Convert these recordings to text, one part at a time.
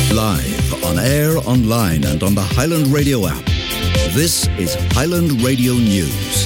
Live, on air, online and on the Highland Radio app. This is Highland Radio News.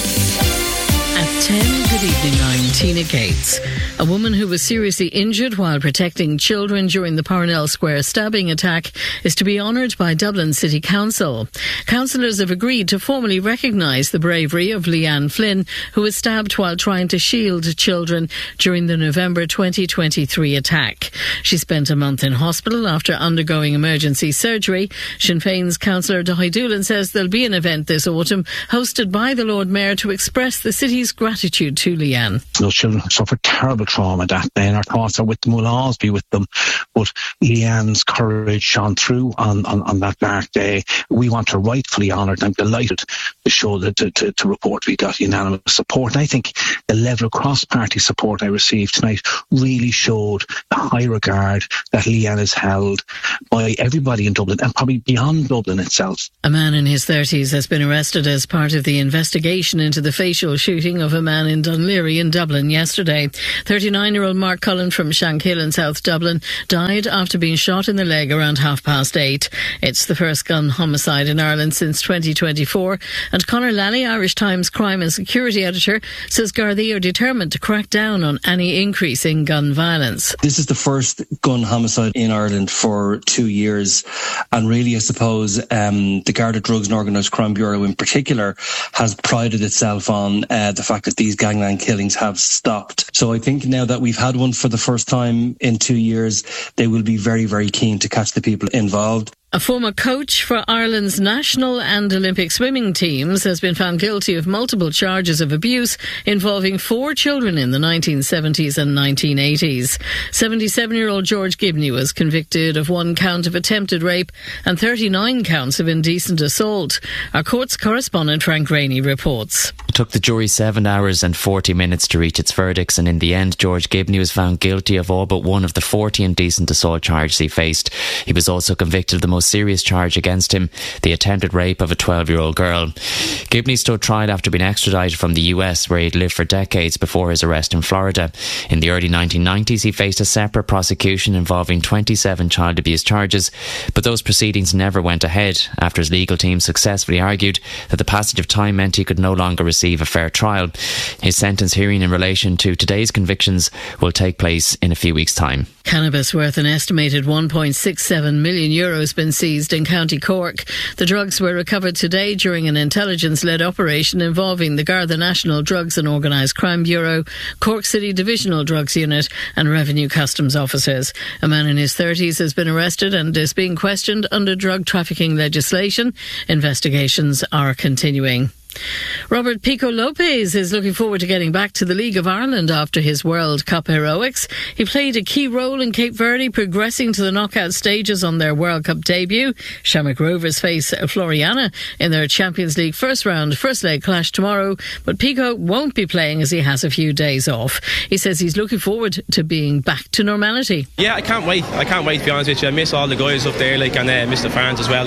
At 10, good evening, I'm Tina Gates. A woman who was seriously injured while protecting children during the Parnell Square stabbing attack is to be honoured by Dublin City Council. Councillors have agreed to formally recognise the bravery of Leanne Flynn, who was stabbed while trying to shield children during the November 2023 attack. She spent a month in hospital after undergoing emergency surgery. Sinn Féin's councillor Daithí Doolan says there'll be an event this autumn hosted by the Lord Mayor to express the city's gratitude to Leanne. Those children have suffered terrible trauma that day, and our thoughts are with them, will always be with them. But Leanne's courage shone through on that dark day. We want to rightfully honour it. I'm delighted to show that to report we got unanimous support. And I think the level of cross-party support I received tonight really showed the high regard that Leanne is held by everybody in Dublin and probably beyond Dublin itself. A man in his 30s has been arrested as part of the investigation into the facial shooting of a man in Dunleary in Dublin yesterday. 39-year-old Mark Cullen from Shankill in South Dublin died after being shot in the leg around 8:30. It's the first gun homicide in Ireland since 2024, and Conor Lally, Irish Times crime and security editor, says Gardaí are determined to crack down on any increase in gun violence. This is the first gun homicide in Ireland for 2 years, and really I suppose the Garda Drugs and Organised Crime Bureau in particular has prided itself on the fact that these gangland killings have stopped. So I think now that we've had one for the first time in 2 years, they will be very, very keen to catch the people involved. A former coach for Ireland's national and Olympic swimming teams has been found guilty of multiple charges of abuse involving 4 children in the 1970s and 1980s. 77-year-old George Gibney was convicted of 1 count of attempted rape and 39 counts of indecent assault. Our courts correspondent Frank Rainey reports. It took the jury 7 hours and 40 minutes to reach its verdicts, and in the end George Gibney was found guilty of all but 1 of the 40 indecent assault charges he faced. He was also convicted of the most serious charge against him, the attempted rape of a 12-year-old girl. Gibney stood trial after being extradited from the US, where he'd lived for decades before his arrest in Florida. In the early 1990s, he faced a separate prosecution involving 27 child abuse charges, but those proceedings never went ahead after his legal team successfully argued that the passage of time meant he could no longer receive a fair trial. His sentence hearing in relation to today's convictions will take place in a few weeks' time. Cannabis worth an estimated €1.67 million has been seized in County Cork. The drugs were recovered today during an intelligence-led operation involving the Garda National Drugs and Organised Crime Bureau, Cork City Divisional Drugs Unit and Revenue Customs officers. A man in his 30s has been arrested and is being questioned under drug trafficking legislation. Investigations are continuing. Robert Pico Lopez is looking forward to getting back to the League of Ireland after his World Cup heroics. He played a key role in Cape Verde progressing to the knockout stages on their World Cup debut. Shamrock Rovers face Floriana in their Champions League first leg clash tomorrow, but Pico won't be playing as he has a few days off. He says he's looking forward to being back to normality. Yeah, I can't wait to be honest with you. I miss all the guys up there and miss the fans as well.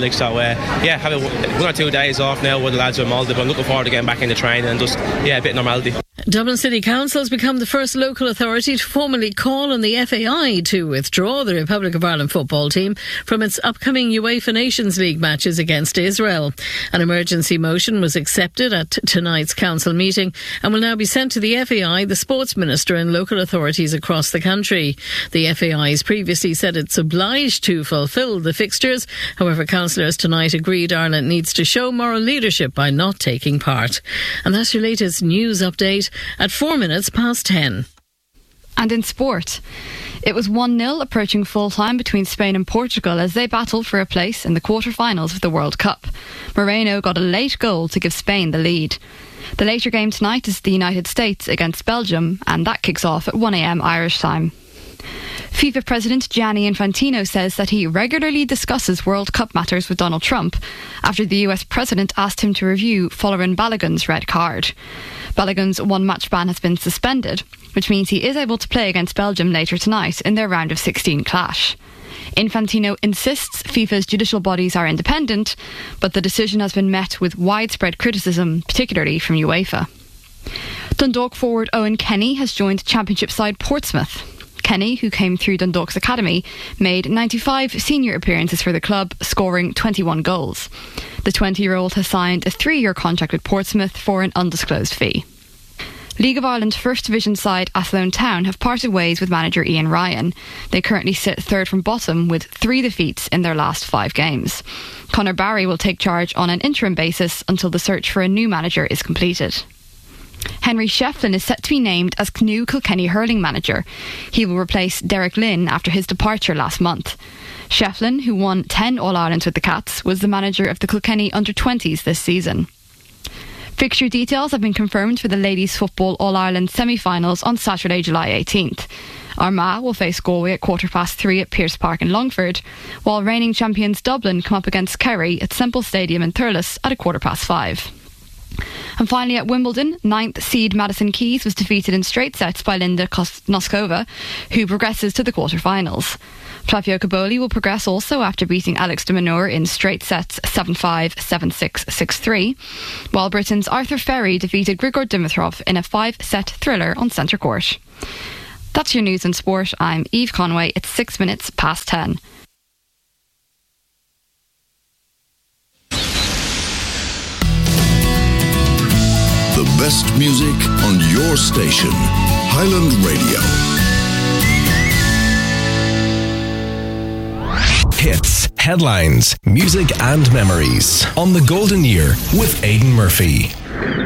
Have 1 or 2 days off now with the lads with Malta, but looking forward to getting back into training and just a bit of normality. Dublin City Council has become the first local authority to formally call on the FAI to withdraw the Republic of Ireland football team from its upcoming UEFA Nations League matches against Israel. An emergency motion was accepted at tonight's council meeting and will now be sent to the FAI, the Sports Minister and local authorities across the country. The FAI has previously said it's obliged to fulfil the fixtures. However, councillors tonight agreed Ireland needs to show moral leadership by not taking part. And that's your latest news update at 10:04. And in sport, it was 1-0 approaching full time between Spain and Portugal as they battled for a place in the quarter-finals of the World Cup. Moreno got a late goal to give Spain the lead. The later game tonight is the United States against Belgium, and that kicks off at 1 a.m. Irish time. FIFA President Gianni Infantino says that he regularly discusses World Cup matters with Donald Trump after the US President asked him to review Folarin Balogun's red card. Balogun's 1-match ban has been suspended, which means he is able to play against Belgium later tonight in their round of 16 clash. Infantino insists FIFA's judicial bodies are independent, but the decision has been met with widespread criticism, particularly from UEFA. Dundalk forward Owen Kenny has joined Championship side Portsmouth. Kenny, who came through Dundalk's academy, made 95 senior appearances for the club, scoring 21 goals. The 20-year-old has signed a 3-year contract with Portsmouth for an undisclosed fee. League of Ireland First Division side Athlone Town have parted ways with manager Ian Ryan. They currently sit third from bottom with 3 defeats in their last 5 games. Conor Barry will take charge on an interim basis until the search for a new manager is completed. Henry Shefflin is set to be named as new Kilkenny hurling manager. He will replace Derek Lynn after his departure last month. Shefflin, who won 10 All-Irelands with the Cats, was the manager of the Kilkenny under-20s this season. Fixture details have been confirmed for the Ladies Football All-Ireland semi-finals on Saturday, July 18th. Armagh will face Galway at 3:15 at Pearse Park in Longford, while reigning champions Dublin come up against Kerry at Semple Stadium in Thurles at 5:15. And finally at Wimbledon, 9th seed Madison Keys was defeated in straight sets by Linda Noskova, who progresses to the quarter-finals. Flavio Caboli will progress also after beating Alex de Minaur in straight sets 7-5, 7-6, 6-3, while Britain's Arthur Ferry defeated Grigor Dimitrov in a 5-set thriller on centre court. That's your news and sport. I'm Eve Conway. It's 6 minutes past 10. The best music on your station, Highland Radio. Hits, headlines, music and memories on the Golden Year with Aidan Murphy.